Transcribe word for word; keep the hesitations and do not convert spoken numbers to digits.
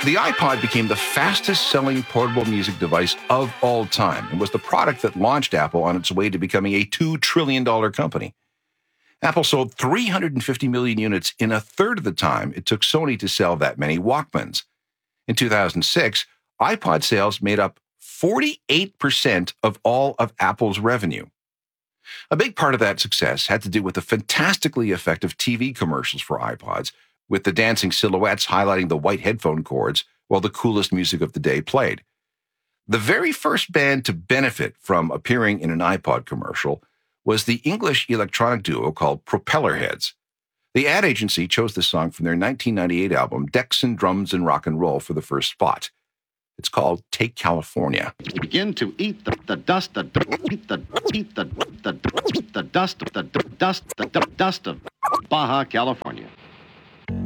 The iPod became the fastest-selling portable music device of all time and was the product that launched Apple on its way to becoming a two trillion dollars company. Apple sold three hundred fifty million units in a third of the time it took Sony to sell that many Walkmans. In two thousand six, iPod sales made up forty-eight percent of all of Apple's revenue. A big part of that success had to do with the fantastically effective T V commercials for iPods, with the dancing silhouettes highlighting the white headphone cords while the coolest music of the day played. The very first band to benefit from appearing in an iPod commercial was the English electronic duo called Propellerheads. The ad agency chose the song from their nineteen ninety-eight album Decks and Drums and Rock and Roll for the first spot. It's called Take California. Begin to eat the, the dust, the eat the eat the the the dust, the dust, the dust of Baja California.